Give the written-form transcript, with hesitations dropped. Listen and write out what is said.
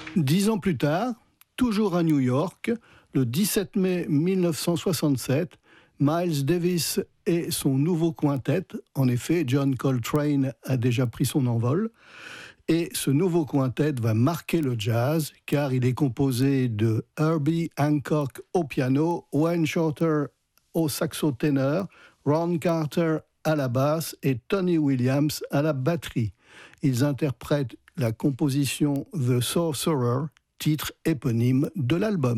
10 ans plus tard, toujours à New York, le 17 mai 1967, Miles Davis et son nouveau quintet, en effet, John Coltrane a déjà pris son envol, et ce nouveau quintet va marquer le jazz car il est composé de Herbie Hancock au piano, Wayne Shorter au saxo ténor, Ron Carter à la basse et Tony Williams à la batterie. Ils interprètent la composition The Sorcerer, titre éponyme de l'album.